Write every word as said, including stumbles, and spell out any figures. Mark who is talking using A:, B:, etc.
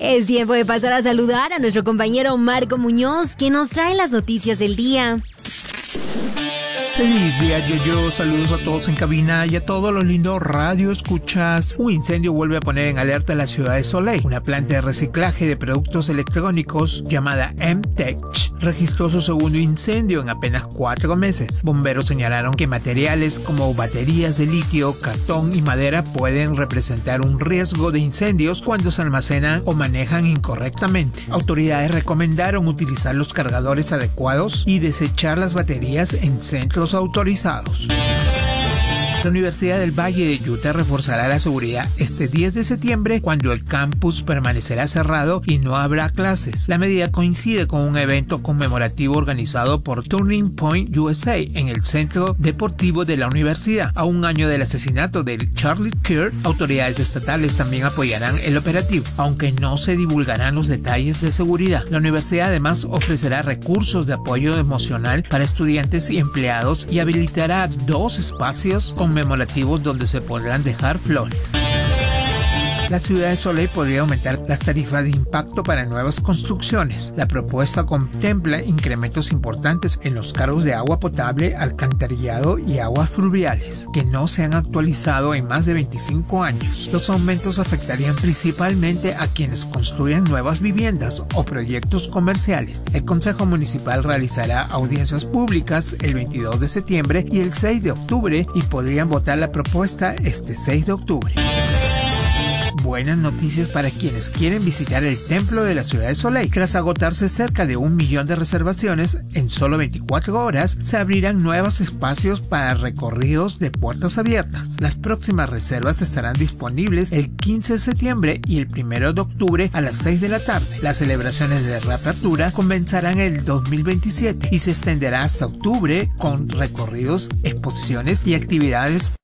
A: Es tiempo de pasar a saludar a nuestro compañero Marco Muñoz, que nos trae las noticias del día.
B: Feliz día, yo, saludos a todos en cabina y a todos los lindos radio escuchas. Un incendio vuelve a poner en alerta la ciudad de Soleil. Una planta de reciclaje de productos electrónicos llamada M-Tech registró su segundo incendio en apenas cuatro meses. Bomberos señalaron que materiales como baterías de litio, cartón y madera pueden representar un riesgo de incendios cuando se almacenan o manejan incorrectamente. Autoridades recomendaron utilizar los cargadores adecuados y desechar las baterías en centros autorizados. La Universidad del Valle de Utah reforzará la seguridad este diez de septiembre cuando el campus permanecerá cerrado y no habrá clases. La medida coincide con un evento conmemorativo organizado por Turning Point U S A en el centro deportivo de la universidad. A un año del asesinato de Charlie Kirk, autoridades estatales también apoyarán el operativo, aunque no se divulgarán los detalles de seguridad. La universidad además ofrecerá recursos de apoyo emocional para estudiantes y empleados y habilitará dos espacios con conmemorativos donde se podrán dejar flores. La ciudad de Soleil podría aumentar las tarifas de impacto para nuevas construcciones. La propuesta contempla incrementos importantes en los cargos de agua potable, alcantarillado y aguas fluviales, que no se han actualizado en más de veinticinco años. Los aumentos afectarían principalmente a quienes construyen nuevas viviendas o proyectos comerciales. El Consejo Municipal realizará audiencias públicas el veintidós de septiembre y el seis de octubre y podrían votar la propuesta este seis de octubre. Buenas noticias para quienes quieren visitar el templo de la ciudad de Soleil. Tras agotarse cerca de un millón de reservaciones, en solo veinticuatro horas se abrirán nuevos espacios para recorridos de puertas abiertas. Las próximas reservas estarán disponibles el quince de septiembre y el primero de octubre a las seis de la tarde. Las celebraciones de reapertura comenzarán el dos mil veintisiete y se extenderá hasta octubre con recorridos, exposiciones y actividades